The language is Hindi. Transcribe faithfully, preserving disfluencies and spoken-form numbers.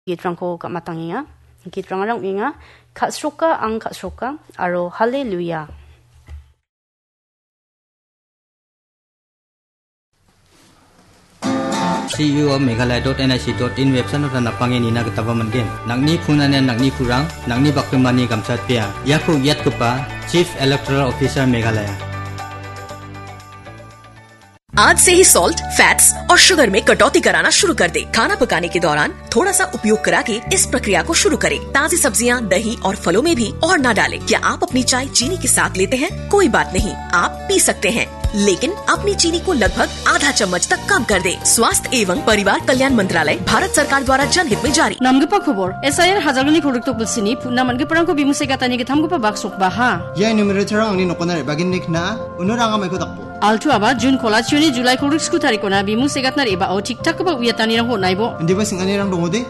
Gitrangko kamatanginga, gitrangarang inga, katsroka ang katsroka, aro hallelujah. C E O Meghalaya dot N I C dot in website nota napangin ina ketaba manggen. Nangni kunane nangni kurang, nangni bakpemani gamsat pia. Yaku yat kepa Chief Electoral Officer Meghalaya. आज से ही सॉल्ट, फैट्स और शुगर में कटौती कराना शुरू कर दे। खाना पकाने के दौरान थोड़ा सा उपयोग करा के इस प्रक्रिया को शुरू करें। ताजी सब्जियां, दही और फलों में भी और ना डालें। क्या आप अपनी चाय चीनी के साथ लेते हैं? कोई बात नहीं, आप पी सकते हैं, लेकिन अपनी चीनी को लगभग आधा चम्मच तक कम कर दे। स्वास्थ्य एवं परिवार कल्याण मंत्रालय, भारत सरकार द्वारा जनहित में जारी। नामगपा खबर एसआईआर हाजारनि खरकतो बुलसिनी पुना मनगे परंको बिमुसे गातानि के थामगपा बाक्सोक बाहा। या न्यूमरेटर आंनि नकोनारे बागिन नेखना उनुरांगा micro दाकपो। Altu aba June kolachioni July korik skutari kona bimu segatnar eba o tiktak ba uyatani rang ho naibo. Ndi ba singani rang dongode